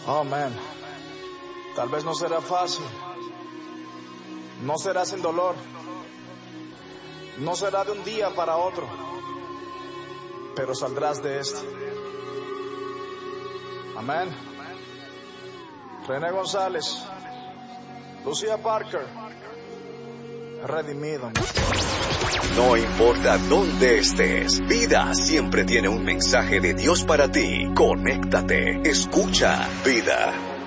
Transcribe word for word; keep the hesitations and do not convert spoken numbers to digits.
Oh, man. Tal vez no será fácil. No será sin dolor. No será de un día para otro. Pero saldrás de esto. Amén. René González. Lucía Parker. Redimido. No importa dónde estés, Vida siempre tiene un mensaje de Dios para ti. Conéctate, escucha Vida.